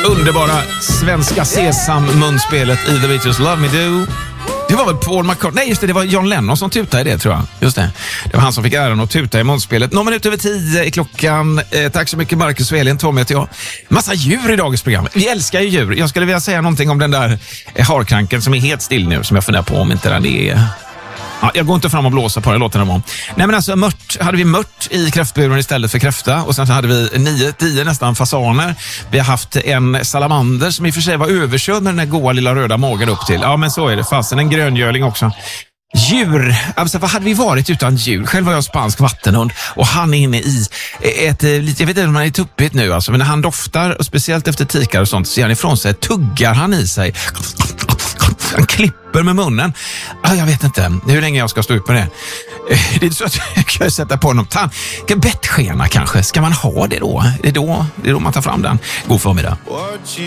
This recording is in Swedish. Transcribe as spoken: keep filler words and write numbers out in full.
underbara svenska Sesam-munspelet i The Beatles Love Me Do. Det var väl Paul McCartney? Nej, just det, det var John Lennon som tutade i det, tror jag. Just det. Det var han som fick äran att tuta i munspelet. Någon minut över tio i klockan. Eh, tack så mycket, Marcus och Elin. Tommy heter jag. Massa djur i dagens program. Vi älskar ju djur. Jag skulle vilja säga någonting om den där eh, harkranken som är helt still nu, som jag funderar på om inte den är... Ja, jag går inte fram och blåsa på det, låter det vara. Nej, men alltså mört, hade vi mört i kräftburen istället för kräfta, och sen så hade vi nio, tio nästan fasaner. Vi har haft en salamander som i och för sig var överkörd med den här goa lilla röda magen upp till. Ja, men så är det. Fasen en gröngöling också. Djur, alltså vad hade vi varit utan djur? Själv var jag spansk vattenhund och han är inne i ett, jag vet inte om han är tuppigt nu alltså, men när han doftar, och speciellt efter tikar och sånt, så ser han ifrån sig, tuggar han i sig. Han klipper med munnen. Ah, jag vet inte hur länge jag ska stå upp med det. Det är så att jag kan sätta på någon tand. Bettskena kanske. Ska man ha det då? Det är då, det är då man tar fram den. God förmiddag.